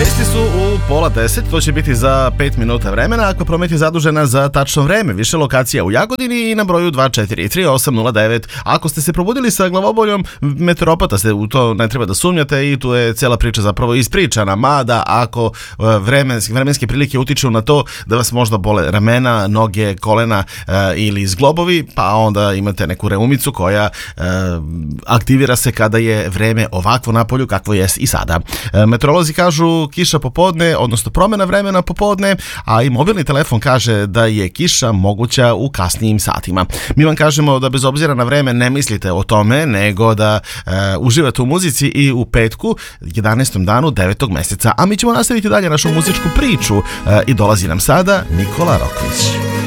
Vesti su u 9:30, to će biti za 5 minuta vremena. Akvapromet je zadužena za tačno vreme. Više lokacija u Jagodini i na broju 243-809. Ako ste se probudili sa glavoboljom, meteoropata se u to ne treba da sumnjate i tu je cijela priča zapravo ispričana. Mada ako vremenske prilike utiču na to da vas možda bole ramena, noge, kolena ili zglobovi, pa onda imate neku reumicu koja aktivira se kada je vreme ovakvo na polju kakvo jest i sada. Meteorolozi kažu kiša popodne, odnosno promjena vremena popodne, a i mobilni telefon kaže da je kiša moguća u kasnijim satima. Mi vam kažemo da bez obzira na vreme ne mislite o tome, nego da uživate u muzici i u petku, 11. danu 9. meseca. A mi ćemo nastaviti dalje našu muzičku priču i dolazi nam sada Nikola Rokvić.